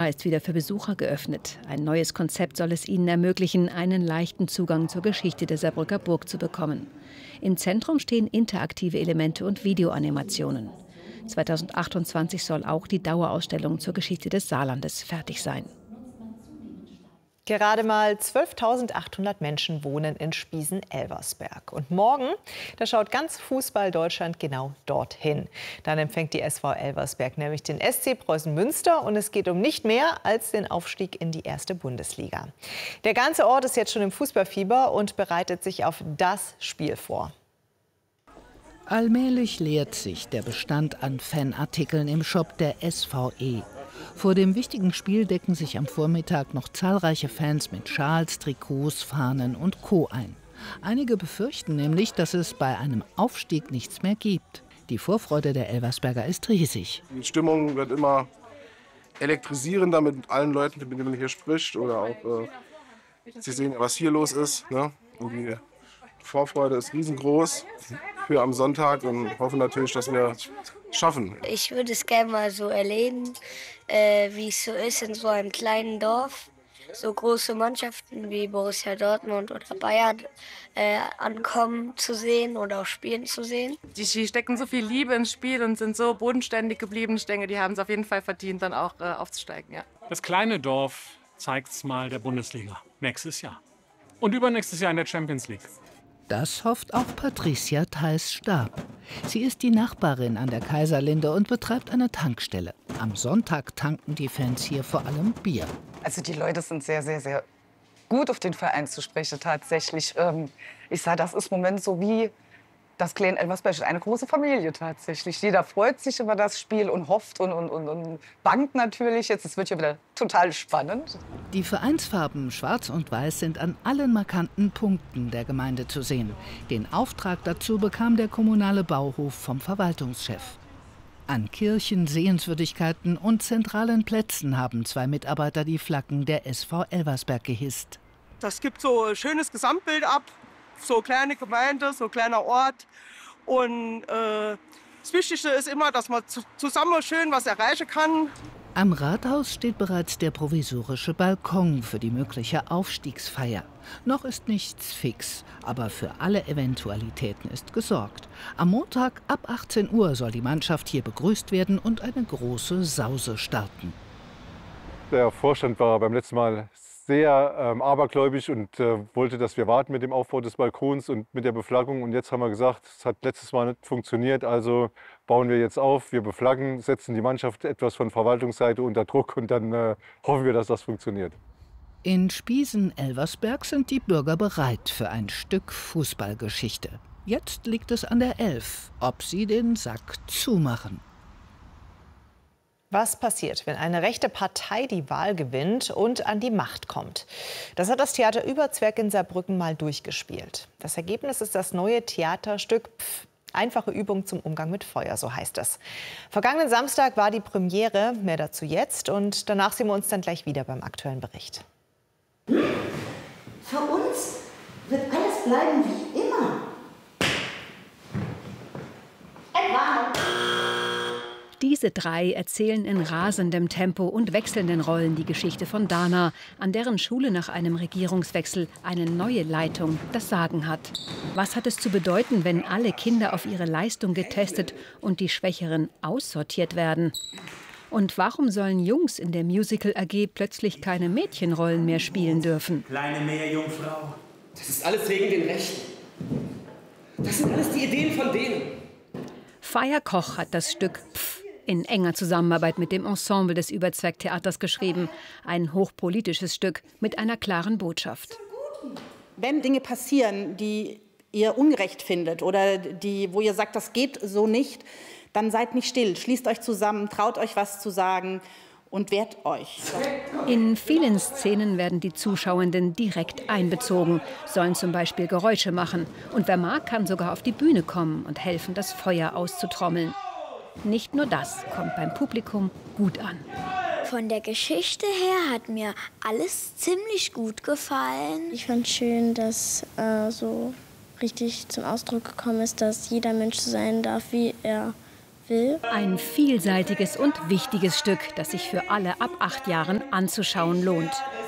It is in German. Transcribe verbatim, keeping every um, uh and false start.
ist wieder für Besucher geöffnet. Ein neues Konzept soll es ihnen ermöglichen, einen leichten Zugang zur Geschichte der Saarbrücker Burg zu bekommen. Im Zentrum stehen interaktive Elemente und Videoanimationen. zweitausendachtundzwanzig soll auch die Dauerausstellung zur Geschichte des Saarlandes fertig sein. Gerade mal zwölftausendachthundert Menschen wohnen in Spiesen-Elversberg. Und morgen, da schaut ganz Fußball-Deutschland genau dorthin. Dann empfängt die S V Elversberg nämlich den S C Preußen Münster. Und es geht um nicht mehr als den Aufstieg in die erste Bundesliga. Der ganze Ort ist jetzt schon im Fußballfieber und bereitet sich auf das Spiel vor. Allmählich leert sich der Bestand an Fanartikeln im Shop der S V E. Vor dem wichtigen Spiel decken sich am Vormittag noch zahlreiche Fans mit Schals, Trikots, Fahnen und Co. ein. Einige befürchten nämlich, dass es bei einem Aufstieg nichts mehr gibt. Die Vorfreude der Elversberger ist riesig. Die Stimmung wird immer elektrisierender mit allen Leuten, mit denen man hier spricht. Oder auch, äh, Sie sehen, was hier los ist. Ne? Und die Vorfreude ist riesengroß für am Sonntag und hoffen natürlich, dass wir es schaffen. Ich würde es gerne mal so erleben, äh, wie es so ist in so einem kleinen Dorf. So große Mannschaften wie Borussia Dortmund oder Bayern äh, ankommen zu sehen oder auch spielen zu sehen. Die stecken so viel Liebe ins Spiel und sind so bodenständig geblieben. Ich denke, die haben es auf jeden Fall verdient, dann auch äh, aufzusteigen. Ja. Das kleine Dorf zeigt es mal der Bundesliga nächstes Jahr. Und übernächstes Jahr in der Champions League. Das hofft auch Patricia Theis-Stab. Sie ist die Nachbarin an der Kaiserlinde und betreibt eine Tankstelle. Am Sonntag tanken die Fans hier vor allem Bier. Also die Leute sind sehr, sehr, sehr gut auf den Verein zu sprechen tatsächlich. Ich sage, das ist im Moment so wie das Klein Elversberg, eine große Familie tatsächlich. Jeder freut sich über das Spiel und hofft und, und, und, und bangt natürlich. Jetzt, es wird ja wieder total spannend. Die Vereinsfarben Schwarz und Weiß sind an allen markanten Punkten der Gemeinde zu sehen. Den Auftrag dazu bekam der kommunale Bauhof vom Verwaltungschef. An Kirchen, Sehenswürdigkeiten und zentralen Plätzen haben zwei Mitarbeiter die Flaggen der S V Elversberg gehisst. Das gibt so ein schönes Gesamtbild ab. So kleine Gemeinde, so kleiner Ort. Und äh, das Wichtigste ist immer, dass man zusammen schön was erreichen kann. Am Rathaus steht bereits der provisorische Balkon für die mögliche Aufstiegsfeier. Noch ist nichts fix, aber für alle Eventualitäten ist gesorgt. Am Montag ab achtzehn Uhr soll die Mannschaft hier begrüßt werden und eine große Sause starten. Der Vorstand war beim letzten Mal sehr ähm, abergläubisch und äh, wollte, dass wir warten mit dem Aufbau des Balkons und mit der Beflaggung. Und jetzt haben wir gesagt, es hat letztes Mal nicht funktioniert, also bauen wir jetzt auf, wir beflaggen, setzen die Mannschaft etwas von Verwaltungsseite unter Druck und dann äh, hoffen wir, dass das funktioniert. In Spiesen-Elversberg sind die Bürger bereit für ein Stück Fußballgeschichte. Jetzt liegt es an der Elf, ob sie den Sack zumachen. Was passiert, wenn eine rechte Partei die Wahl gewinnt und an die Macht kommt? Das hat das Theater Überzwerg in Saarbrücken mal durchgespielt. Das Ergebnis ist das neue Theaterstück Pff, Einfache Übung zum Umgang mit Feuer, so heißt es. Vergangenen Samstag war die Premiere, mehr dazu jetzt. Und danach sehen wir uns dann gleich wieder beim aktuellen Bericht. Für uns wird alles bleiben wie immer. Entwarnung! Diese drei erzählen in rasendem Tempo und wechselnden Rollen die Geschichte von Dana, an deren Schule nach einem Regierungswechsel eine neue Leitung das Sagen hat. Was hat es zu bedeuten, wenn alle Kinder auf ihre Leistung getestet und die Schwächeren aussortiert werden? Und warum sollen Jungs in der Musical A G plötzlich keine Mädchenrollen mehr spielen dürfen? Kleine Meerjungfrau. Das ist alles wegen den Rechten. Das sind alles die Ideen von denen. Faya Koch hat das Stück Pff in enger Zusammenarbeit mit dem Ensemble des Überzwerg-Theaters geschrieben. Ein hochpolitisches Stück mit einer klaren Botschaft. Wenn Dinge passieren, die ihr ungerecht findet oder die, wo ihr sagt, das geht so nicht, dann seid nicht still, schließt euch zusammen, traut euch was zu sagen und wehrt euch. In vielen Szenen werden die Zuschauenden direkt einbezogen, sollen zum Beispiel Geräusche machen. Und wer mag, kann sogar auf die Bühne kommen und helfen, das Feuer auszutrommeln. Nicht nur das kommt beim Publikum gut an. Von der Geschichte her hat mir alles ziemlich gut gefallen. Ich fand schön, dass äh, so richtig zum Ausdruck gekommen ist, dass jeder Mensch so sein darf, wie er will. Ein vielseitiges und wichtiges Stück, das sich für alle ab acht Jahren anzuschauen lohnt.